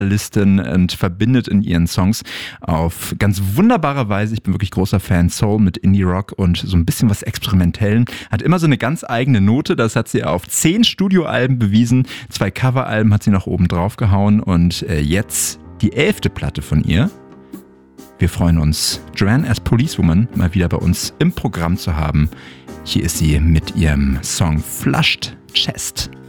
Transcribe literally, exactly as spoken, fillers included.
Listen und verbindet in ihren Songs auf ganz wunderbare Weise. Ich bin wirklich großer Fan. Soul mit Indie-Rock und so ein bisschen was Experimentellen. Hat immer so eine ganz eigene Note. Das hat sie auf zehn Studioalben bewiesen. Zwei Coveralben hat sie noch oben drauf gehauen. Und äh, jetzt die elfte Platte von ihr. Wir freuen uns, Joanne as Policewoman mal wieder bei uns im Programm zu haben. Hier ist sie mit ihrem Song Flushed Chest.